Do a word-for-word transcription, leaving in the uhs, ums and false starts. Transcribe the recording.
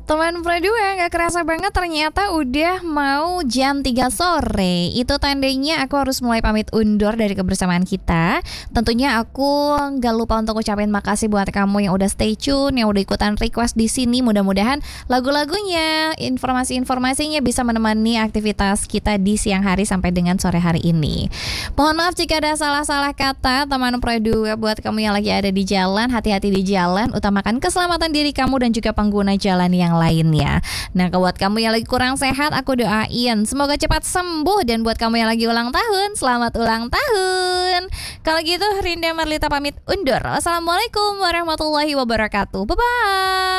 Teman Pro dua, gak kerasa banget ternyata udah mau jam tiga sore. Itu tandanya aku harus mulai pamit undur dari kebersamaan kita. Tentunya aku gak lupa untuk ucapin makasih buat kamu yang udah stay tune, yang udah ikutan request di sini. Mudah-mudahan lagu-lagunya, informasi-informasinya bisa menemani aktivitas kita di siang hari sampai dengan sore hari ini. Mohon maaf jika ada salah-salah kata, teman Pro dua. Buat kamu yang lagi ada di jalan, hati-hati di jalan, utamakan keselamatan diri kamu dan juga pengguna jalan yang lainnya. Nah, buat kamu yang lagi kurang sehat, aku doain semoga cepat sembuh. Dan buat kamu yang lagi ulang tahun, selamat ulang tahun. Kalau gitu, Rinda Marlita pamit undur. Assalamualaikum warahmatullahi wabarakatuh. Bye-bye.